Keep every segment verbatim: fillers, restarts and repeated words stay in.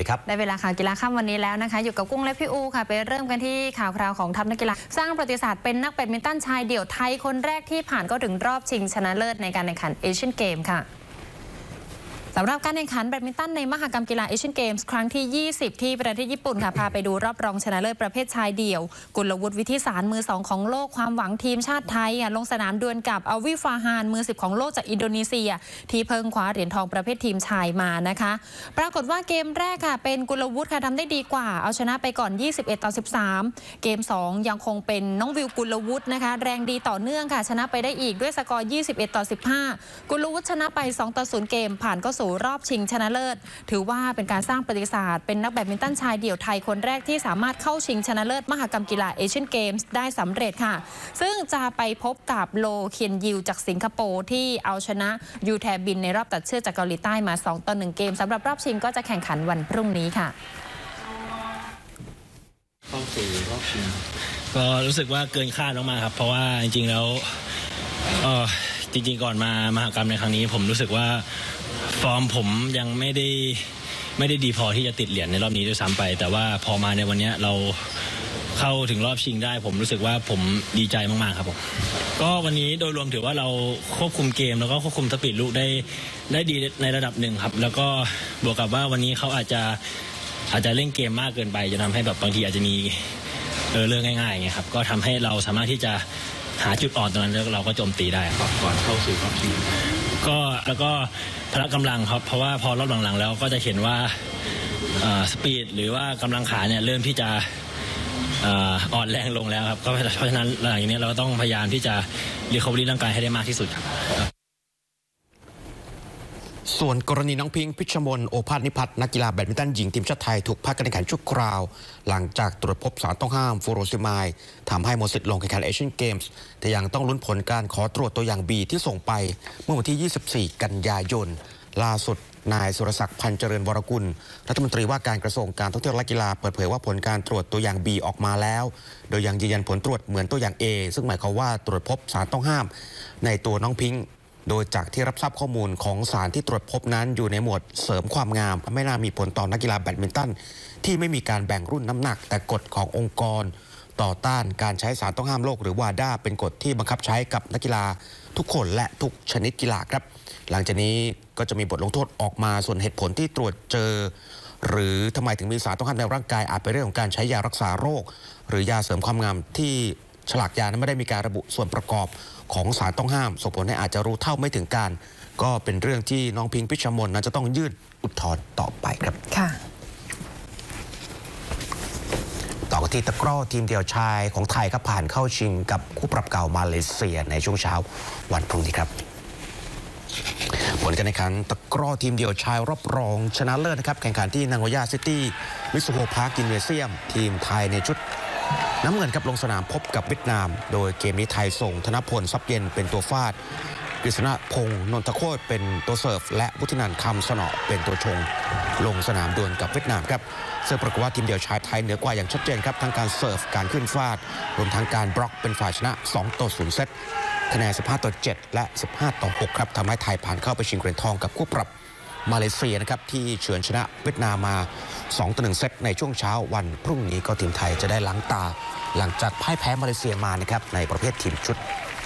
ครับได้เวลาข่าวกีฬาค่ำวันนี้แล้วนะคะอยู่กับกุ้งและพี่อูค่ะไปเริ่มกันที่ข่าวคราวของทัพนักกีฬาสร้างประวัติศาสตร์เป็นนักแบดมินตันชายเดี่ยวไทยคนแรกที่ผ่านเข้าถึงรอบชิงชนะเลิศในการแข่งขันเอเชียนเกมค่ะสำหรับการแข่งขันแบดมินตันในมหกรรมกีฬาเอเชียนเกมส์ครั้งที่ยี่สิบที่ประเทศญี่ปุ่นค่ะพาไปดูรอบรองชนะเลิศประเภทชายเดี่ยวกุลวุฒิวิทิสารมือสองของโลกความหวังทีมชาติไทยลงสนามดวลกับอาวิฟาฮานมือสิบของโลกจากอินโดนีเซียที่เพิ่งคว้าเหรียญทองประเภททีมชายมานะคะปรากฏว่าเกมแรกค่ะเป็นกุลวุฒิค่ะทำได้ดีกว่าเอาชนะไปก่อนยี่สิบเอ็ดต่อสิบสามเกมสองยังคงเป็นน้องวิวกุลวุฒินะคะแรงดีต่อเนื่องค่ะชนะไปได้อีกด้วยสกอร์ยี่สิบเอ็ดต่อสิบห้ากุลวุฒิชนะไปสองต่อศูนย์เกมผ่านเข้าสู่รอบชิงชนะเลิศถือว่าเป็นการสร้างประวัติศาสตร์เป็นนักแบดมินตันชายเดี่ยวไทยคนแรกที่สามารถเข้าชิงชนะเลิศมหกรรมกีฬาเอเชียนเกมส์ได้สำเร็จค่ะซึ่งจะไปพบกับโลเคียนยิวจากสิงคโปร์ที่เอาชนะยูแทบินในรอบตัดเชือกจากเกาหลีใต้มาสองต่อหนึ่งเกมสำหรับรอบชิงก็จะแข่งขันวันพรุ่งนี้ค่ะเข้าสู่รอบชิงก็รู้สึกว่าเกินคาดมากๆครับเพราะว่าจริงๆแล้วเออจริงๆก่อนมามหกรรมในครั้งนี้ผมรู้สึกว่าฟอร์มผมยังไม่ได้ไม่ได้ดีพอที่จะติดเหรียญในรอบนี้ด้วยซ้ำไปแต่ว่าพอมาในวันนี้เราเข้าถึงรอบชิงได้ผมรู้สึกว่าผมดีใจมากๆครับผมก็วันนี้โดยรวมถือว่าเราควบคุมเกมแล้วก็ควบคุมสปีดลูกได้ได้ดีในระดับหนึ่งครับแล้วก็บวกกับว่าวันนี้เขาอาจจะอาจจะเล่นเกมมากเกินไปจนทำให้แบบบางทีอาจจะมีเออเรื่องง่ายๆไงครับก็ทำให้เราสามารถที่จะหาจุดอ่อนตรงนั้นแล้วเราก็โจมตีได้ครับก่อนเข้าสู่รอบชิงก็แล้วก็พละกำลังครับเพราะว่าพอรอบหลังๆแล้วก็จะเห็นว่าสปีดหรือว่ากำลังขาเนี่ยเริ่มที่จะอ่อนแรงลงแล้วครับก็เพราะฉะนั้นหลังจากนี้เราต้องพยายามที่จะรีคอเวอรี่ร่างกายให้ได้มากที่สุดครับส่วนกรณีน้องพิงค์พิชมนโอภาสนิพัฒน์นักกีฬาแบดมินตันหญิงทีมชาติไทยถูกพักการแข่งขันชั่วคราวหลังจากตรวจพบสารต้องห้ามฟูโรซิมายทำให้หมดสิทธิ์ลงแข่งขันเอเชียนเกมส์แต่ยังต้องลุ้นผลการขอตรวจตัวอย่าง B ที่ส่งไปเมื่อวันที่ยี่สิบสี่กันยายนล่าสุดนายสุรศักดิ์พันเจริญวรกุลรัฐมนตรีว่าการกระทรวงการท่องเที่ยวและกีฬาเปิดเผยว่าผลการตรวจตัวอย่าง B ออกมาแล้วโดยยังยืนยันผลตรวจเหมือนตัวอย่าง A ซึ่งหมายความว่าตรวจพบสารต้องห้ามในตัวน้องพิงค์โดยจากที่รับทราบข้อมูลของสารที่ตรวจพบนั้นอยู่ในหมวดเสริมความงามไม่น่ามีผลต่อนักกีฬาแบดมินตันที่ไม่มีการแบ่งรุ่นน้ำหนักแต่กฎขององค์กรต่อต้านการใช้สารต้องห้ามโลกหรือวาด้าเป็นกฎที่บังคับใช้กับนักกีฬาทุกคนและทุกชนิดกีฬาครับหลังจากนี้ก็จะมีบทลงโทษออกมาส่วนเหตุผลที่ตรวจเจอหรือทำไมถึงมีสารต้องห้ามในร่างกายอาจเป็นเรื่องของการใช้ยารักษาโรคหรือยาเสริมความงามที่ฉลากยานั้นไม่ได้มีการระบุส่วนประกอบของสารต้องห้ามส่งผลให้อาจจะรู้เท่าไม่ถึงการก็เป็นเรื่องที่น้องพิงค์พิชมนนั้นจะต้องยื่นอุทธรณ์ต่อไปครับค่ะต่อกันที่ตะกร้อทีมเดี่ยวชายของไทยครับผ่านเข้าชิงกับคู่ปรับเก่ามาเลเซียในช่วงเช้าวันพรุ่งนี้ครับผลการแข่งขันตะกร้อทีมเดี่ยวชายรอบรองชนะเลิศนะครับแข่งขันที่นางโอยาซิตี้มิซูโฮพาร์คกินเวเซียมทีมไทยในชุดน้ำเงินครับลงสนามพบกับเวียดนามโดยเกมนี้ไทยส่งธนพลทรัพย์เย็นเป็นตัวฟาดกฤษณพงษ์นนทโคตรเป็นตัวเสิร์ฟและวุฒินันท์คำสนอเป็นตัวชงลงสนามดวลกับเวียดนามครับซึ่งปรากฏว่าทีมเดี่ยวชายไทยเหนือกว่าอย่างชัดเจนครับทั้งการเสิร์ฟการขึ้นฟาดรวมทั้งการบล็อกเป็นฝ่ายชนะสองต่อศูนย์เซตคะแนนสิบห้าต่อเจ็ดและสิบห้าต่อหกครับทำให้ไทยผ่านเข้าไปชิงเหรียญทองกับคู่ปรับมาเลเซียนะครับที่เฉือนชนะเวียดนามมาสองต่อหนึ่งเซตในช่วงเช้าวันพรุ่งนี้ก็ทีมไทยจะได้ล้างตาหลังจากพ่ายแพ้มาเลเซียมานะครับในประเภททีมชุด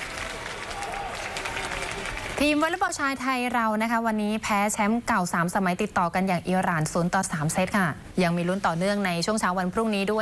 ทีมวอลเลย์บอลชายไทยเรานะคะวันนี้แพ้แชมป์เก่าสามสมัยติดต่อกันอย่างอิหร่านศูนย์ต่อสามเซตค่ะยังมีลุ้นต่อเนื่องในช่วงเช้าวันพรุ่งนี้ด้วย